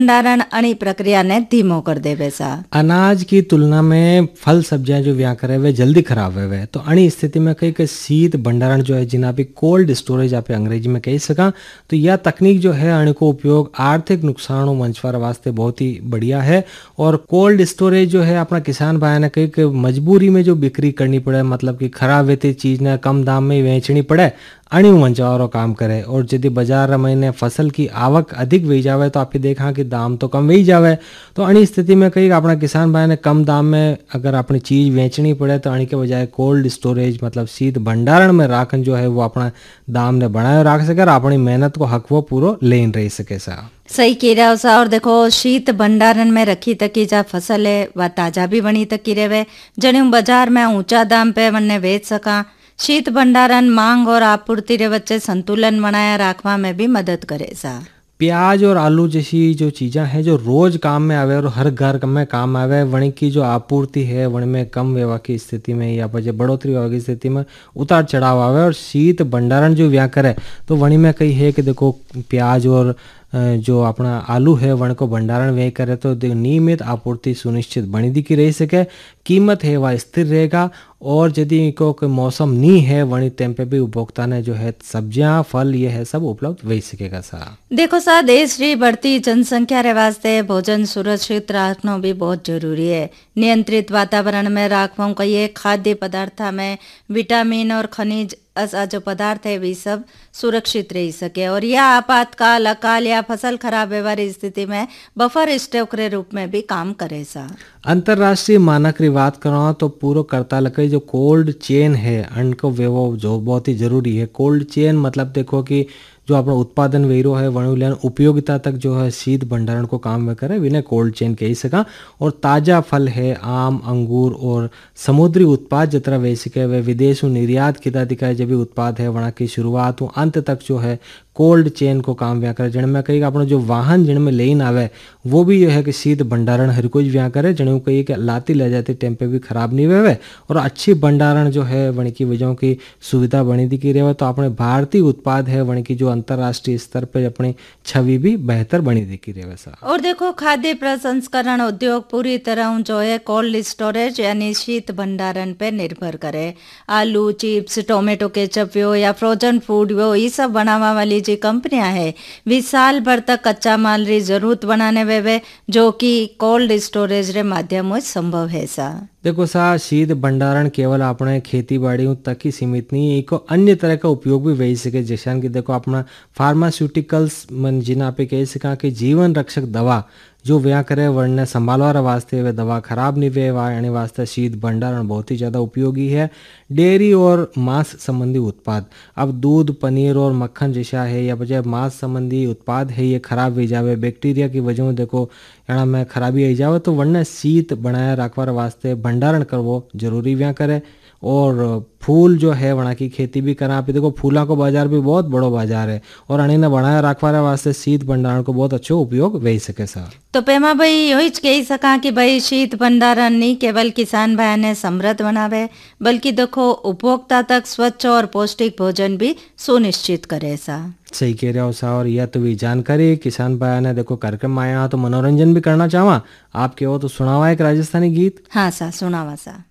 भंडारण आणि प्रक्रिया ने धीमो कर देवे सा। अनाज की तुलना में फल सब्जियां जो व्यां करे वे जल्दी खराब है तो अणी स्थिति में कई के शीत भंडारण जो है जिन्हें आप कोल्ड स्टोरेज आप अंग्रेजी में कही सका, तो यह तकनीक जो है अणी को उपयोग आर्थिक नुकसान मंचवार वास्ते बहुत ही बढ़िया है। और कोल्ड स्टोरेज जो है अपना किसान भाई ने कई के मजबूरी में जो बिक्री करनी पड़े, मतलब कि खराब वेती चीज ने कम दाम में बेचनी पड़े, अणी मंचवारो काम करे। और यदि बाजार महीने फसल की आवक अधिक वही जावे तो आप देखा कि दाम तो कम वही जावे, तो अणी स्थिति में कई अपना किसान भाई ने कम दाम में अगर अपनी चीज बेचनी पड़े तो अणी के बजाय कोल्ड स्टोरेज मतलब शीत भंडारण में राखन जो है वो अपना दाम ने बनाए रख सके और अपनी मेहनत को हक वो पूरा लेन रह सके सा। सही कह रहा हो सा। और देखो शीत भंडारण में रखी तकी जा फसल है वह ताजा भी बनी तकी रहे, जने बाजार में ऊंचा दाम पे वन्ने बेच सका। शीत भंडारण मांग और आपूर्ति रे वच्चे संतुलन बनाया रखवा में भी मदद करे सा। प्याज और आलू जैसी जो चीज़ें हैं जो रोज काम में आवे और हर घर में काम आवे, वणी की जो आपूर्ति है वण में कम व्यवहार की स्थिति में या फिर बढ़ोतरी व्यवहार की स्थिति में उतार चढ़ाव आवे। और शीत भंडारण जो व्या करे तो वणी में कही है कि देखो प्याज और जो अपना आलू है वन को भंडारण व्यय करे तो नियमित आपूर्ति सुनिश्चित बनी दिखी रह सके, कीमत है वह स्थिर रहेगा। और यदि को कोई मौसम नहीं है वणी टाइम पे भी उपभोक्ता ने जो है सब्जियां फल ये है सब उपलब्ध वही सकेगा सा। देखो सा देश री बढ़ती जनसंख्या रे वास्ते भोजन सुरक्षित रखना भी बहुत जरूरी है। नियंत्रित वातावरण में रखवा कहिए खाद्य पदार्थ में विटामिन और खनिज ऐसा जो पदार्थ है वे सब सुरक्षित रह सके। और यह आपातकाल अकाल या फसल खराब वाली स्थिति में बफर स्टॉक के रूप में भी काम करे सा। अंतर्राष्ट्रीय मानक की बात करो तो पूरा करता लगे जो कोल्ड चेन है उनको वो जो बहुत ही जरूरी है। कोल्ड चेन मतलब देखो कि जो अपना उत्पादन वेरो है वणुल्यान उपयोगिता तक जो है शीत भंडारण को काम में करे विने कोल्ड चेन कही सका। और ताज़ा फल है आम अंगूर और समुद्री उत्पाद जितना वे सके वे विदेश में निर्यात किया दिखाए जब भी उत्पाद है वहाँ की शुरुआत अंत तक जो है कोल्ड चेन को काम व्या करे। जिनमें कही अपना जो वाहन जिनमें लेन आवे वो भी जो है कि शीत भंडारण हर कोई व्या करे, जिन कही कि लाती ले जाती टाइम पे भी खराब नहीं हुए और अच्छी भंडारण जो है वण की वजहों की सुविधा बनी दिखी रहे। तो अपने भारतीय उत्पाद है वण की जो अंतर्राष्ट्रीय स्तर पर अपनी छवि भी बेहतर बनी दिखी रहे सा। और देखो खाद्य प्रसंस्करण उद्योग पूरी तरह जो है कोल्ड स्टोरेज यानी शीत भंडारण पे निर्भर करे। आलू चिप्स टोमेटो केचप हो या फ्रोजन फूड हो ये सब बनावा वाली जी कंपनियां है वे साल भर तक कच्चा माल री जरूरत बनाने वे जो कि कोल्ड स्टोरेज रे माध्यम से संभव है सा। देखो सा शीत भंडारण केवल अपने खेती बाड़ी तक ही सीमित नहीं है, एक अन्य तरह का उपयोग भी वही सके। जैसे कि देखो अपना फार्मास्यूटिकल्स मन जिन्हें आप कह सका कि जीवन रक्षक दवा जो व्या करे वरने संभालवा वास्ते वे दवा खराब नहीं वे यानी वास्ते शीत भंडारण बहुत ही ज़्यादा उपयोगी है। डेयरी और मांस संबंधी उत्पाद अब दूध पनीर और मक्खन जैसा है या बजाय मांस संबंधी उत्पाद है ये खराब हो जावे बैक्टीरिया की वजह देखो यहाँ में खराबी आई जावे तो वरने शीत बनाए रखवार वास्ते भंडारण करवो जरूरी व्या करे। और फूल जो है वहाँ की खेती भी करा पे देखो फूलों को बाजार भी बहुत बड़ो बाजार है और अणी ने बनाए रखवार वास्ते शीत भंडारण को बहुत अच्छो उपयोग वही सके सा। तो पेमा भाई यही कही सका कि भाई शीत भंडारण नहीं केवल किसान भाई ने समृद्ध बनावे बल्कि देखो उपभोक्ता तक स्वच्छ और पौष्टिक भोजन भी सुनिश्चित करे सा। सही कह रहे हो सा। और यह तो भी जानकारी किसान भाई ने देखो कार्यक्रम में आया तो मनोरंजन भी करना चाहवा आपके हो तो सुनावा एक राजस्थानी गीत। हाँ सा सुनावा सा।